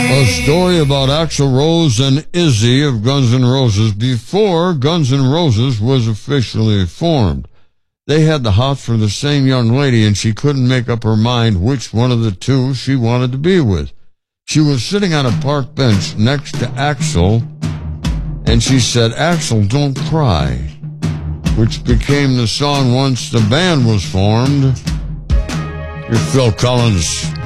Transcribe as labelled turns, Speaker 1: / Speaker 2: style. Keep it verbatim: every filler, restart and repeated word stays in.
Speaker 1: A story about Axl Rose and Izzy of Guns N' Roses before Guns N' Roses was officially formed. They had the hots for the same young lady, and she couldn't make up her mind which one of the two she wanted to be with. She was sitting on a park bench next to Axl, and she said, "Axl, don't cry," which became the song once the band was formed. Here's Phil Collins.